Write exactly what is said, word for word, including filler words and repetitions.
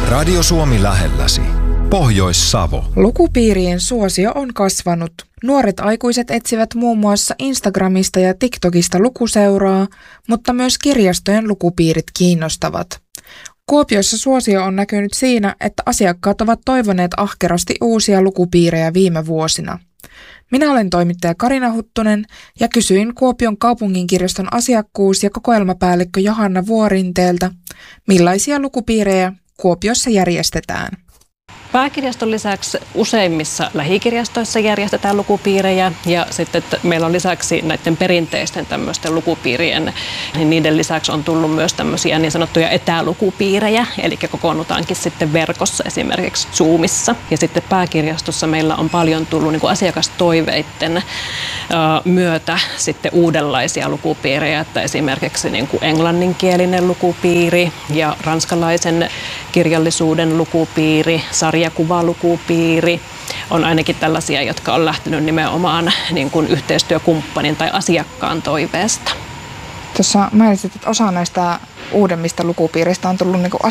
Radio Suomi lähelläsi. Pohjois-Savo. Lukupiirien suosio on kasvanut. Nuoret aikuiset etsivät muun muassa Instagramista ja TikTokista lukuseuraa, mutta myös kirjastojen lukupiirit kiinnostavat. Kuopiossa suosio on näkynyt siinä, että asiakkaat ovat toivoneet ahkerasti uusia lukupiirejä viime vuosina. Minä olen toimittaja Karina Huttunen ja kysyin Kuopion kaupunginkirjaston asiakkuus- ja kokoelmapäällikkö Johanna Vuorinteeltä, millaisia lukupiirejä Kuopiossa järjestetään. Pääkirjaston lisäksi useimmissa lähikirjastoissa järjestetään lukupiirejä ja sitten meillä on lisäksi näiden perinteisten tämmöisten lukupiirien, niin niiden lisäksi on tullut myös tämmöisiä niin sanottuja etälukupiirejä, eli kokoonnutaankin sitten verkossa esimerkiksi Zoomissa. Ja sitten pääkirjastossa meillä on paljon tullut niin kuin asiakastoiveiden ö, myötä sitten uudenlaisia lukupiirejä, että esimerkiksi niin kuin englanninkielinen lukupiiri ja ranskalaisen kirjallisuuden lukupiiri, sarjakuvalukupiiri on ainakin tällaisia, jotka on lähtenyt nimenomaan niin kuin yhteistyökumppanin tai asiakkaan toiveesta. Tuossa mainitsit, että osa näistä uudemmista lukupiiristä on tullut niin kuin